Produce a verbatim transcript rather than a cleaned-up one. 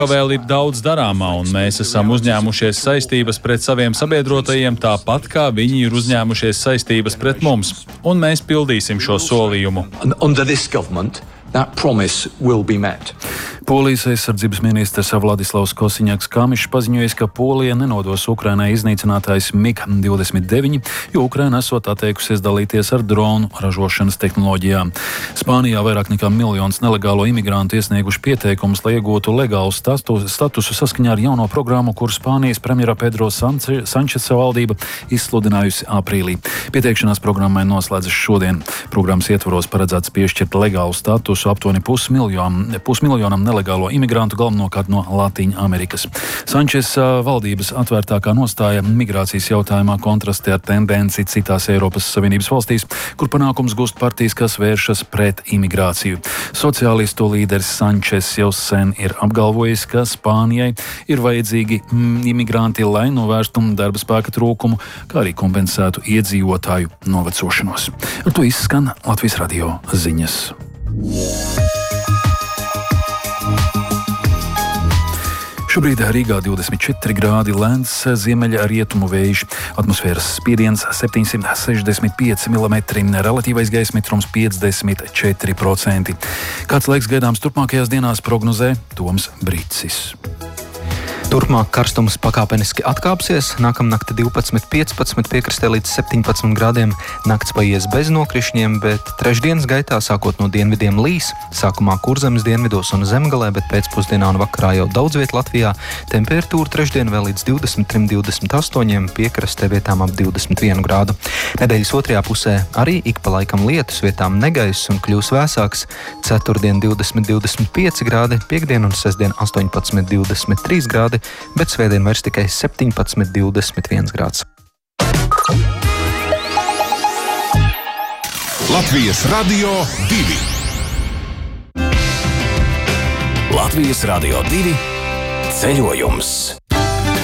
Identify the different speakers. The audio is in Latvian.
Speaker 1: Vēl ir daudz darāmā, un mēs esam uzņēmušies saistības pret saviem sabiedrotajiem tāpat, kā viņi ir uzņēmušies saistības pret mums, un mēs pildīsim šo solījumu.
Speaker 2: Polijas aizsardzības ministrs Vladislavs Kosiņaks-Kamišs paziņojis, ka Polija nenodos Ukrainai iznīcinātājs mig divdesmit deviņi, jo Ukraina esot atteikusies dalīties ar dronu ražošanas tehnoloģijām. Spānijā vairāk nekā miljons nelegālo imigrantu iesnieguši pieteikumus, lai iegūtu legālu statusu, statusu saskaņā ar jauno programmu, kuru Spānijas premjera Pedro Sančesa valdība izsludinājusi aprīlī. Pieteikšanās programmai noslēdzas šodien. Programmas ietvaros paredzēts piešķirt legālu statusu aptuveni pusmiljonam, pusmiljonam nelegālo imigrantu, galvenokārt no Latīņa Amerikas. Sančes valdības atvērtākā nostāja migrācijas jautājumā kontrastē ar tendenci citās Eiropas Savienības valstīs, kur panākums gūst partijas, kas vēršas pret imigrāciju. Sociālistu līderis Sančes jau sen ir apgalvojis, ka Spānijai ir vajadzīgi imigranti, lai novērstu darba spēka trūkumu, kā arī kompensētu iedzīvotāju novecošanos. Ar to izskan Latvijas radio ziņas. Šobrīd Rīgā divdesmit četri grādi, lēns ziemeļa rietumu vējš, atmosfēras spiediens septiņsimt sešdesmit pieci milimetri, relatīvais gaisa mitrums piecdesmit četri procenti. Kāds laiks gaidāms turpmākajās dienās, prognozē Toms Brīcis.
Speaker 3: Turpmāk karstums pakāpeniski atkāpsies, nākamnakt divpadsmit piecpadsmit, piekrastē līdz septiņpadsmit grādiem, nakts paies bez nokrišņiem, bet trešdienas gaitā sākot no dienvidiem līs, sākumā Kurzemes dienvidos un Zemgalē, bet pēcpusdienā un vakarā jau daudz viet Latvijā, temperatūra trešdien vēl līdz divdesmit trīs divdesmit astoņi, piekrastē vietām ap divdesmit vienu grādu. Nedēļas otrajā pusē arī ik pa laikam lietus, vietām negaiss un kļūs vēsāks, ceturtdien divdesmit divdesmit pieci grādi, piektdien un sestdien astoņpadsmit divdesmit trīs grādi, bet svētdien vairs tikai septiņpadsmit divdesmit viens grāds.
Speaker 4: Latvijas radio divi. Latvijas radio divi ceļojums.